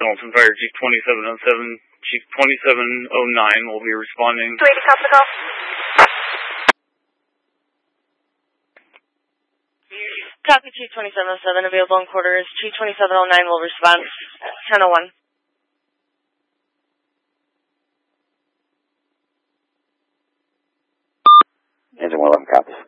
Pendleton Fire, Chief 2707, Chief 2709 will be responding. 280, copy the call. Copy, Chief 2707, available in quarters. Chief 2709 will respond. 1001. Engine 11, copy.